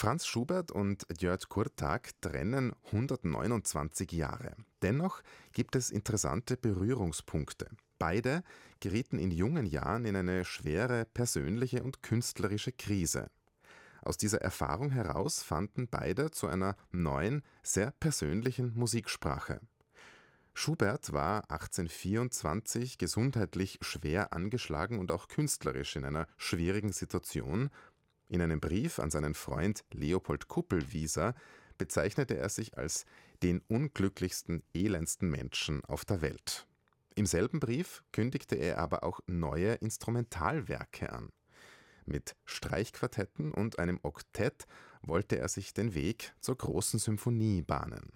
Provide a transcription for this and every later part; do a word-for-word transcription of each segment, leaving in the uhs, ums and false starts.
Franz Schubert und György Kurtág trennen hundertneunundzwanzig Jahre. Dennoch gibt es interessante Berührungspunkte. Beide gerieten in jungen Jahren in eine schwere persönliche und künstlerische Krise. Aus dieser Erfahrung heraus fanden beide zu einer neuen, sehr persönlichen Musiksprache. Schubert war achtzehnhundertvierundzwanzig gesundheitlich schwer angeschlagen und auch künstlerisch in einer schwierigen Situation. In einem Brief an seinen Freund Leopold Kupelwieser bezeichnete er sich als den unglücklichsten, elendsten Menschen auf der Welt. Im selben Brief kündigte er aber auch neue Instrumentalwerke an. Mit Streichquartetten und einem Oktett wollte er sich den Weg zur großen Symphonie bahnen.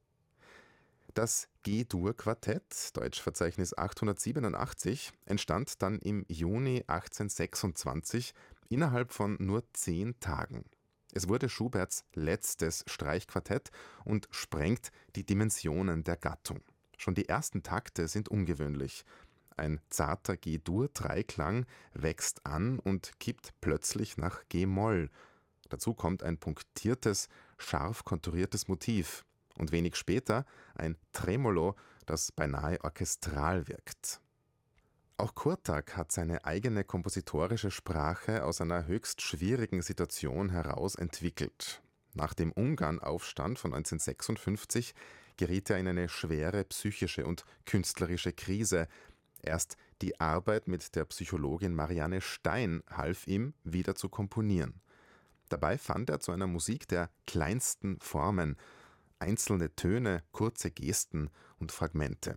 Das G-Dur-Quartett, Deutschverzeichnis achthundertsiebenundachtzig, entstand dann im Juni achtzehnhundertsechsundzwanzig innerhalb von nur zehn Tagen. Es wurde Schuberts letztes Streichquartett und sprengt die Dimensionen der Gattung. Schon die ersten Takte sind ungewöhnlich. Ein zarter G-Dur-Dreiklang wächst an und kippt plötzlich nach G-Moll. Dazu kommt ein punktiertes, scharf konturiertes Motiv. Und wenig später ein Tremolo, das beinahe orchestral wirkt. Auch Kurtág hat seine eigene kompositorische Sprache aus einer höchst schwierigen Situation heraus entwickelt. Nach dem Ungarnaufstand von neunzehnhundertsechsundfünfzig geriet er in eine schwere psychische und künstlerische Krise. Erst die Arbeit mit der Psychologin Marianne Stein half ihm, wieder zu komponieren. Dabei fand er zu einer Musik der kleinsten Formen, einzelne Töne, kurze Gesten und Fragmente.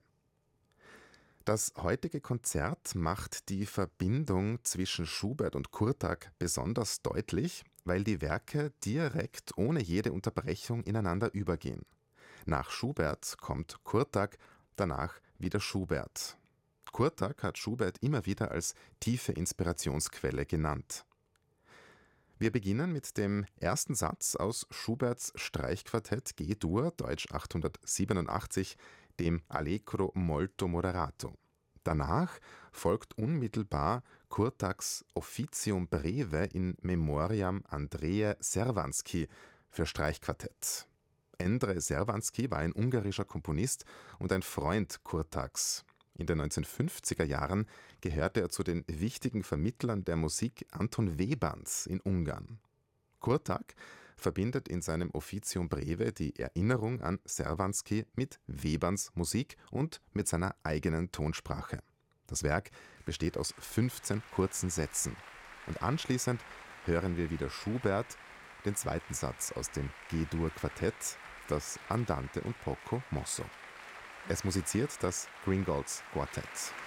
Das heutige Konzert macht die Verbindung zwischen Schubert und Kurtág besonders deutlich, weil die Werke direkt ohne jede Unterbrechung ineinander übergehen. Nach Schubert kommt Kurtág, danach wieder Schubert. Kurtág hat Schubert immer wieder als tiefe Inspirationsquelle genannt. Wir beginnen mit dem ersten Satz aus Schuberts Streichquartett G-Dur, Deutsch achthundertsiebenundachtzig, dem Allegro molto moderato. Danach folgt unmittelbar Kurtágs Officium breve in memoriam Andreje Szervánszky für Streichquartett. Endre Szervánszky war ein ungarischer Komponist und ein Freund Kurtágs. In den neunzehnhundertfünfziger Jahren gehörte er zu den wichtigen Vermittlern der Musik Anton Webans in Ungarn. Kurtág verbindet in seinem Officium breve die Erinnerung an Szervánszky mit Webans Musik und mit seiner eigenen Tonsprache. Das Werk besteht aus fünfzehn kurzen Sätzen. Und anschließend hören wir wieder Schubert, den zweiten Satz aus dem G-Dur-Quartett, das Andante und poco mosso. Es musiziert das Green Golds Quartett.